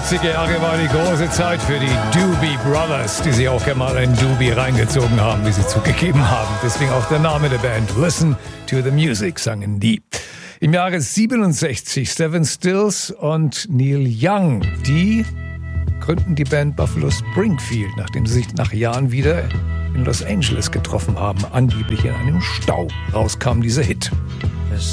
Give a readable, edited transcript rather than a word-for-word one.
60er Jahre war die große Zeit für die Doobie Brothers, die sich auch gerne mal in Doobie reingezogen haben, wie sie zugegeben haben. Deswegen auch der Name der Band. Listen to the Music, sangen die. Im Jahre 67 Stephen Stills und Neil Young, die gründen die Band Buffalo Springfield, nachdem sie sich nach Jahren wieder in Los Angeles getroffen haben, angeblich in einem Stau. Rauskam dieser Hit.